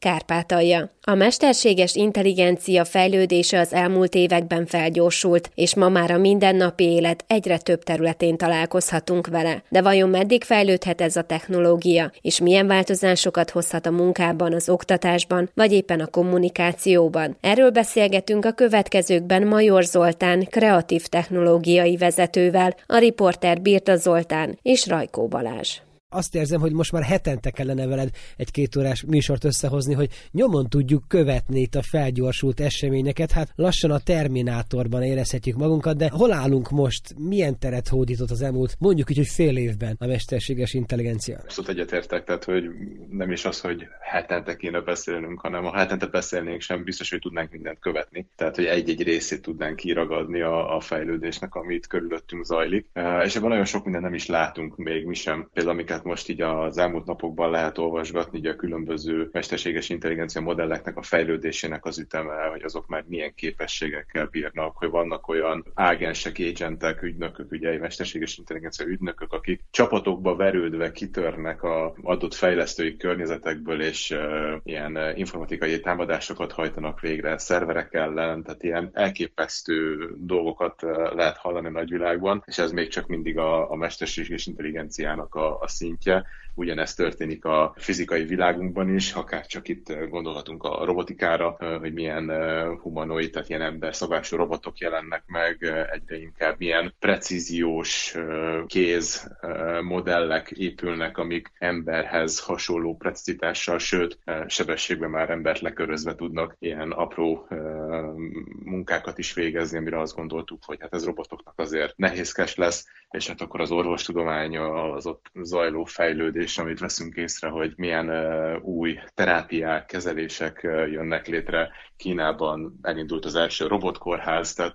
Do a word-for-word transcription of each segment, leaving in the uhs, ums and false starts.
Kárpátalja. A mesterséges intelligencia fejlődése az elmúlt években felgyorsult, és ma már a mindennapi élet egyre több területén találkozhatunk vele. De vajon meddig fejlődhet ez a technológia, és milyen változásokat hozhat a munkában, az oktatásban, vagy éppen a kommunikációban? Erről beszélgetünk a következőkben Major Zoltán kreatív technológiai vezetővel, a riporter Birta Zoltán és Rajkó Balázs. Azt érzem, hogy most már hetente kellene veled egy kétórás műsort összehozni, hogy nyomon tudjuk követni itt a felgyorsult eseményeket. Hát lassan a Terminátorban érezhetjük magunkat, de hol állunk most? Milyen teret hódított az elmúlt, mondjuk így, hogy fél évben a mesterséges intelligencia? Abszolút egyetértek, tehát hogy nem is az, hogy hetente kéne beszélnünk, hanem ha hetente beszélnénk sem, biztos, hogy tudnánk mindent követni. Tehát, hogy egy-egy részét tudnánk kiragadni a, a fejlődésnek, amit körülöttünk zajlik. És ebben nagyon sok mindent nem is látunk még mi sem. Például amiket most így az elmúlt napokban lehet olvasgatni, így a különböző mesterséges intelligencia modelleknek a fejlődésének az üteme, hogy azok már milyen képességekkel bírnak, hogy vannak olyan ágensek, agentek, ügynökök, ugye mesterséges intelligencia ügynökök, akik csapatokba verődve kitörnek az adott fejlesztői környezetekből, és uh, ilyen uh, informatikai támadásokat hajtanak végre szerverek ellen, tehát ilyen elképesztő dolgokat uh, lehet hallani a nagyvilágban, és ez még csak mindig a, a mesterséges intelligenciának a, a szintje. Ugyanezt történik a fizikai világunkban is, akár csak itt gondolhatunk a robotikára, hogy milyen humanoid, tehát ilyen emberszabású robotok jelennek meg, egyre inkább milyen precíziós kéz modellek épülnek, amik emberhez hasonló precizitással, sőt, sebességben már embert lekörözve tudnak ilyen apró munkákat is végezni, amire azt gondoltuk, hogy hát ez robotoknak azért nehézkes lesz, és hát akkor az orvostudomány, az ott zajló fejlődés, amit veszünk észre, hogy milyen uh, új terápiák, kezelések uh, jönnek létre. Kínában elindult az első robotkórház, tehát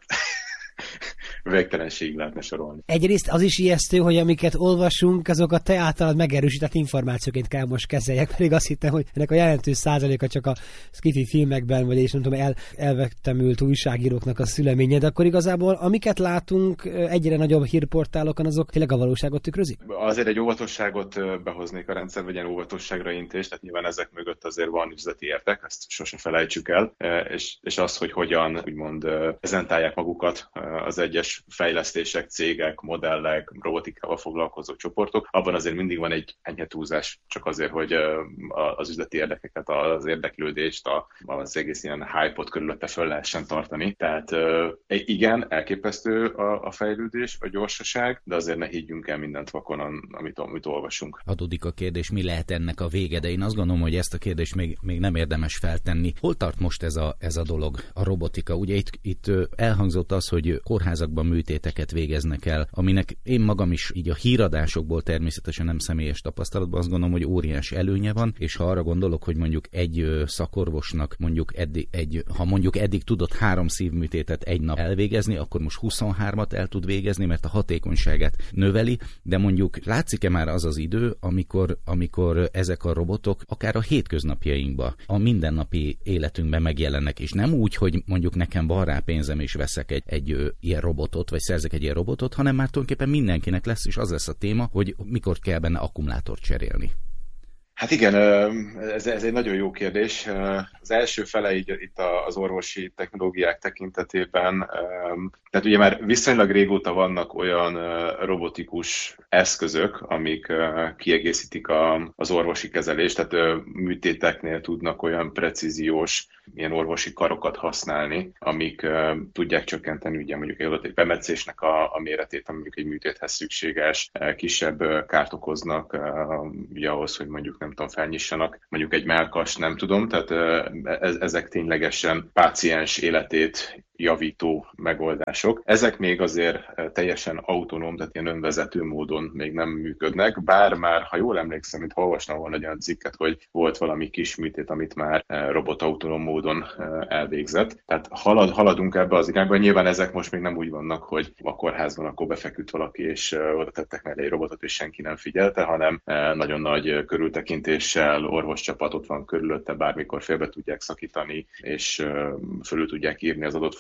végtelenség lehetne sorolni. Egyrészt az is ijesztő, hogy amiket olvasunk, azok a te általad megerősített információként kell most kezeljek, pedig azt hittem, hogy ennek a jelentős százaléka csak a sci-fi filmekben, vagy és nem tudom, el, elvettemült újságíróknak a szüleménye, de akkor igazából amiket látunk egyre nagyobb hírportálokon, azok tényleg a valóságot tükrözik? Azért egy óvatosságot behoznék a rendszer, vagy ilyen óvatosságra intés, tehát nyilván ezek mögött azért van üzleti érdek, ezt sose felejtsük el, és, és az, hogy hogyan úgymond prezentálják magukat az egyes fejlesztések, cégek, modellek, robotikával foglalkozó csoportok, abban azért mindig van egy enyhe túlzás, csak azért, hogy az üzleti érdekeket, az érdeklődést, az egész ilyen hype-ot körülötte föl lehessen tartani. Tehát igen, elképesztő a fejlődés, a gyorsaság, de azért ne higgyünk el mindent vakon, amit, amit olvasunk. Adódik a kérdés, mi lehet ennek a vége, de én azt gondolom, hogy ezt a kérdést még, még nem érdemes feltenni. Hol tart most ez a, ez a dolog, a robotika? Ugye itt, itt elhangzott az, hogy kórházakban műtéteket végeznek el, aminek én magam is így a híradásokból természetesen nem személyes tapasztalatban azt gondolom, hogy óriási előnye van, és ha arra gondolok, hogy mondjuk egy szakorvosnak mondjuk eddig, egy, ha mondjuk eddig tudott három szívműtétet egy nap elvégezni, akkor most huszonhármat el tud végezni, mert a hatékonyságát növeli, de mondjuk látszik-e már az az idő, amikor, amikor ezek a robotok akár a hétköznapjainkban, a mindennapi életünkben megjelennek, és nem úgy, hogy mondjuk nekem van rá pénzem, és veszek egy, egy ilyen robotot, vagy szerzek egy ilyen robotot, hanem már tulajdonképpen mindenkinek lesz, és az lesz a téma, hogy mikor kell benne akkumulátort cserélni. Hát igen, ez, ez egy nagyon jó kérdés. Az első fele így, itt az orvosi technológiák tekintetében, tehát ugye már viszonylag régóta vannak olyan robotikus eszközök, amik kiegészítik a, az orvosi kezelést, tehát műtéteknél tudnak olyan precíziós ilyen orvosi karokat használni, amik tudják csökkenteni ugye mondjuk egy bemetszésnek a, a méretét, ami mondjuk egy műtéthez szükséges, kisebb kárt okoznak ugye ahhoz, hogy mondjuk nem tudom, felnyissanak mondjuk egy mellkast, nem tudom, tehát ezek ténylegesen páciens életét javító megoldások. Ezek még azért teljesen autonóm, tehát ilyen önvezető módon még nem működnek, bár már, ha jól emlékszem, mint olvastam volna egy olyan cikket, hogy volt valami kis műtét, amit már robotautonóm módon elvégzett. Tehát halad, haladunk ebbe az irányba. Nyilván ezek most még nem úgy vannak, hogy a kórházban akkor befeküdt valaki, és oda tettek mellé egy robotot, és senki nem figyelte, hanem nagyon nagy körültekintéssel, orvoscsapat ott van körülötte, bármikor félbe tudják szakítani, és fölül tudják írni az adott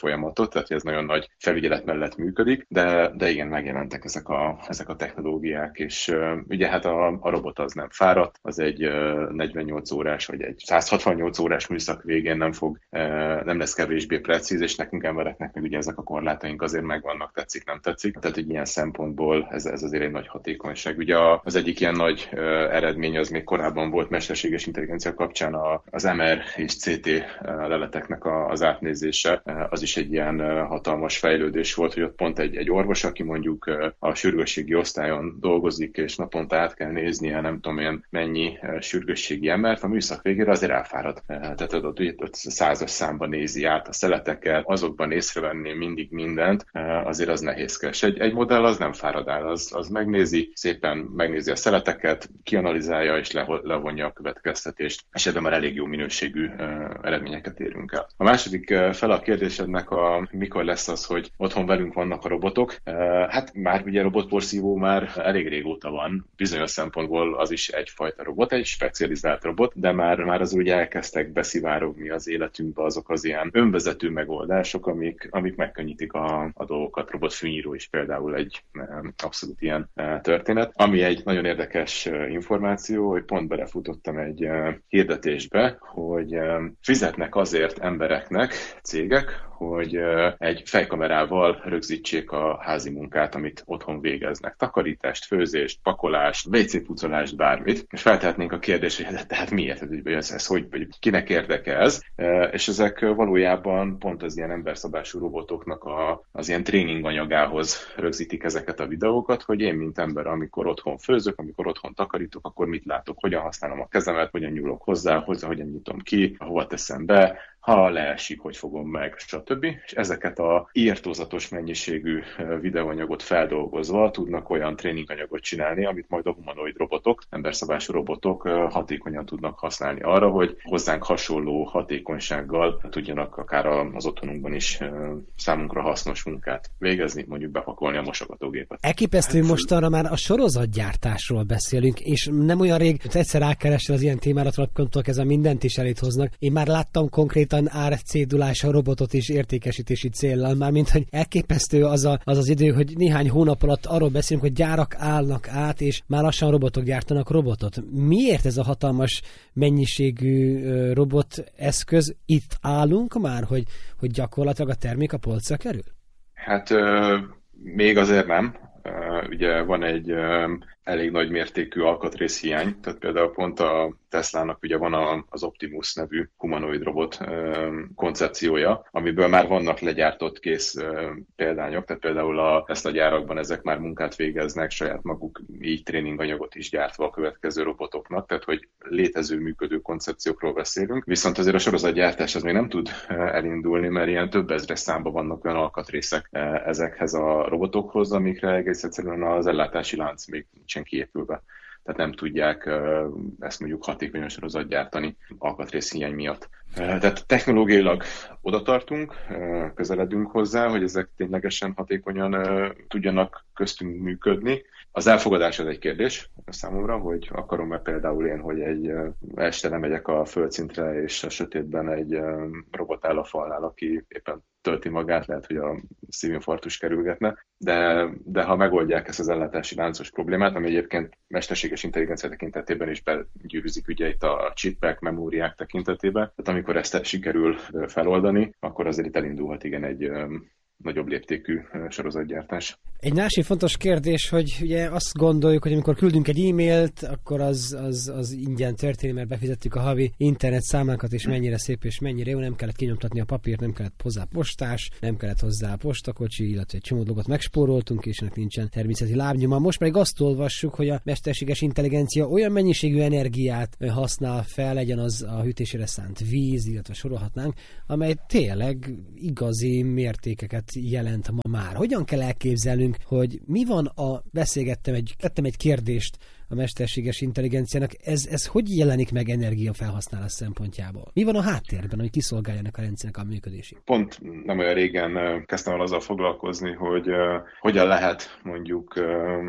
folyamatot, tehát ez nagyon nagy felügyelet mellett működik, de, de igen, megjelentek ezek a, ezek a technológiák, és uh, ugye hát a, a robot az nem fáradt, az egy uh, negyvennyolc órás vagy egy száz hatvannyolc órás műszak végén nem fog, uh, nem lesz kevésbé precíz, és nekünk embereknek meg ugye ezek a korlátaink azért megvannak, tetszik, nem tetszik. Tehát egy ilyen szempontból ez, ez azért egy nagy hatékonyság. Ugye az egyik ilyen nagy uh, eredmény az még korábban volt mesterséges intelligencia kapcsán a, az em er és cé té leleteknek a, az átnézése. Uh, az is egy ilyen uh, hatalmas fejlődés volt, hogy ott pont egy, egy orvos, aki mondjuk uh, a sürgősségi osztályon dolgozik, és naponta át kell néznie, nem tudom én mennyi uh, sürgősségi embert, a műszak végére azért elfárad. Uh, tehát ott, ott, ott százas számban nézi át a szeleteket, azokban észrevenni mindig mindent, uh, azért az nehézkes. Egy, egy modell az nem fárad el, az, az megnézi, szépen megnézi a szeleteket, kianalizálja és le, levonja a következtetést, és ebben már elég jó minőségű uh, eredményeket érünk el. A második uh, fel a kérdésednek, a, mikor lesz az, hogy otthon velünk vannak a robotok. Uh, hát már ugye robotporszívó már elég régóta van, bizonyos szempontból az is egyfajta robot, egy specializált robot, de már, már az ugye elkezdtek beszivárogni az életünkbe azok az ilyen önvezető megoldások, amik, amik megkönnyítik a, a dolgokat. Robotfűnyíró is például egy um, abszolút ilyen uh, történet. Ami egy nagyon érdekes uh, információ, hogy pont belefutottam egy uh, hirdetésbe, hogy um, fizetnek azért embereknek, cégek, hogy uh, egy fejkamerával rögzítsék a házi munkát, amit otthon végeznek. Takarítást, főzést, pakolást, vé cé pucolást, bármit. És feltehetnénk a kérdést, hogy tehát miért? Ez, ez hogy, vagy kinek érdeke ez? Uh, és ezek valójában pont az ilyen emberszabású robotoknak a, az ilyen tréning anyagához rögzítik ezeket a videókat, hogy én, mint ember, amikor otthon főzök, amikor otthon takarítok, akkor mit látok, hogyan használom a kezemet, hogyan nyúlok hozzá, hozzá hogyan nyitom ki, hova teszem be, ha leesik, hogy fogom meg, stb. És ezeket a írtózatos mennyiségű videóanyagot feldolgozva tudnak olyan tréninganyagot csinálni, amit majd a humanoid robotok, emberszabású robotok hatékonyan tudnak használni arra, hogy hozzánk hasonló hatékonysággal tudjanak akár az otthonunkban is számunkra hasznos munkát végezni, mondjuk bepakolni a mosogatógépet. Elképesztő, hát, mostanra már a sorozatgyártásról beszélünk, és nem olyan rég, hogy egyszer rákeresel az ilyen témára, tulajdonképpen ezen mindent is elét hoznak. Én már láttam konkrétan árcédulás a robotot is értékesítési céllal, mármint, hogy elképesztő az, a, az az idő, hogy néhány hónap alatt arról beszélünk, hogy gyárak állnak át, és már lassan robotok gyártanak robotot. Miért ez a hatalmas mennyiségű roboteszköz? Itt állunk már, hogy, hogy gyakorlatilag a termék a polcra kerül? Hát euh, még azért nem. Uh, ugye van egy uh, elég nagy mértékű alkatrészhiány, tehát például pont a Teslának ugye van a, az Optimus nevű humanoid robot uh, koncepciója, amiből már vannak legyártott kész uh, példányok, tehát például a Tesla gyárakban ezek már munkát végeznek, saját maguk így tréninganyagot is gyártva a következő robotoknak, tehát hogy létező, működő koncepciókról beszélünk, viszont azért a sorozatgyártás az még nem tud uh, elindulni, mert ilyen több ezres számban vannak olyan alkatrészek uh, ezekhez a robotokhoz, amikre egész egyszerűen az ellátási lánc még nincsen kiépülve. Tehát nem tudják ezt mondjuk hatékonyan sorozat gyártani alkatrészhiány miatt. Tehát technológiailag oda tartunk, közeledünk hozzá, hogy ezek ténylegesen hatékonyan tudjanak köztünk működni. Az elfogadás az egy kérdés számomra, hogy akarom-e például én, hogy egy este lemegyek a földszintre, és a sötétben egy robot áll a falnál, aki éppen tölti magát, lehet, hogy a szívinfarktus kerülgetne, de, de ha megoldják ezt az ellátási láncos problémát, ami egyébként mesterséges intelligencia tekintetében is begyűrűzik ugye itt a chipek, memóriák tekintetében, tehát amikor ezt sikerül feloldani, akkor azért itt elindulhat igen egy nagyobb léptékű sorozatgyártás. Egy másik fontos kérdés, hogy ugye azt gondoljuk, hogy amikor küldünk egy e-mailt, akkor az, az, az ingyen történik, mert befizettük a havi internet számlákat, és mennyire szép és mennyire jó, nem kellett kinyomtatni a papírt, nem kellett hozzá postás, nem kellett hozzá postakocsi, illetve egy csomó dolgot megspóroltunk, és ennek nincsen természeti lábnyoma. Most pedig azt olvassuk, hogy a mesterséges intelligencia olyan mennyiségű energiát használ fel, legyen az a hűtésére szánt víz, illetve sorolhatnánk, amely tényleg igazi mértékeket jelent ma már. Hogyan kell elképzelnünk, hogy mi van a, beszélgettem egy, tettem egy kérdést a mesterséges intelligenciának, ez, ez hogy jelenik meg energiafelhasználás szempontjából? Mi van a háttérben, hogy kiszolgáljanak a rendszernek a működését? Pont nem olyan régen kezdtem el azzal foglalkozni, hogy uh, hogyan lehet mondjuk uh,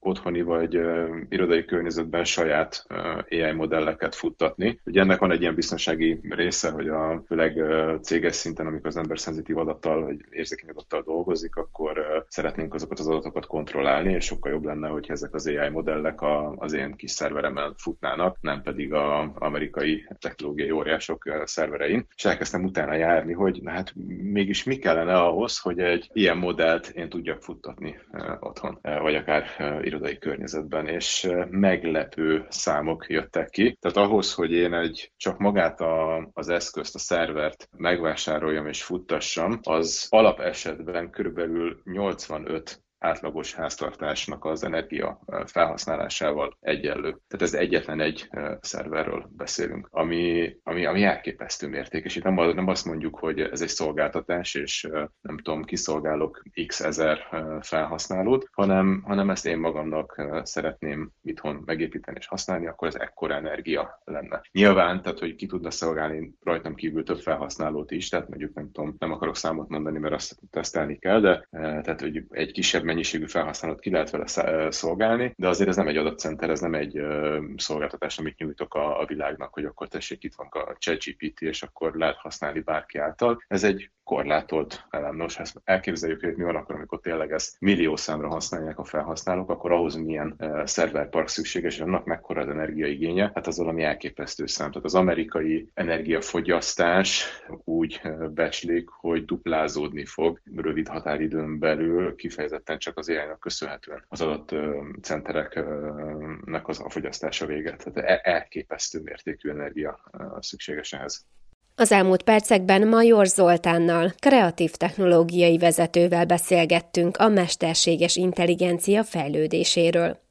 otthoni vagy uh, irodai környezetben saját uh, á i modelleket futtatni. Ugye ennek van egy ilyen biztonsági része, hogy a főleg uh, céges szinten, amikor az ember szenzitív adattal vagy érzékeny adattal dolgozik, akkor uh, szeretnénk azokat az adatokat kontrollálni, és sokkal jobb lenne, hogy ezek az á i modellek a, az én kis szerveremen futnának, nem pedig az amerikai technológiai óriások uh, szerverein. És elkezdtem utána járni, hogy na hát mégis mi kellene ahhoz, hogy egy ilyen modellt én tudjak futtatni uh, otthon, uh, vagy akár uh, irodai környezetben, és uh, meglepő számok jöttek ki. Tehát ahhoz, hogy én egy csak magát a, az eszközt, a szervert megvásároljam és futtassam, az alapesetben körülbelül nyolcvanöt átlagos háztartásnak az energia felhasználásával egyenlő. Tehát ez egyetlen egy szerverről beszélünk, ami, ami, ami elképesztő mérték, és itt nem, nem azt mondjuk, hogy ez egy szolgáltatás, és nem tudom, kiszolgálok x ezer felhasználót, hanem, hanem ezt én magamnak szeretném itthon megépíteni és használni, akkor ez ekkora energia lenne. Nyilván, tehát hogy ki tudna szolgálni rajtam kívül több felhasználót is, tehát mondjuk nem tudom, nem akarok számot mondani, mert azt tesztelni kell, de tehát, hogy egy kisebb mennyiségű felhasználót ki lehet vele szolgálni, de azért ez nem egy adatcenter, ez nem egy uh, szolgáltatás, amit nyújtok a, a világnak, hogy akkor tessék, itt van a ChatGPT, és akkor lehet használni bárki által. Ez egy korlátolt elem. Nos, ha ezt elképzeljük, hogy mi van akkor, amikor tényleg ezt millió számra használják a felhasználók, akkor ahhoz milyen uh, szerverpark szükséges, és annak mekkora az energiaigénye, hát az valami elképesztő szám. Tehát az amerikai energiafogyasztás úgy uh, becslik, hogy duplázódni fog rövid határidőn belül, kifejezetten csak az á i-nak köszönhetően az adatcentereknek az a fogyasztása véget. Tehát elképesztő mértékű energia szükséges ehhez. Az elmúlt percekben Major Zoltánnal, kreatív technológiai vezetővel beszélgettünk a mesterséges intelligencia fejlődéséről.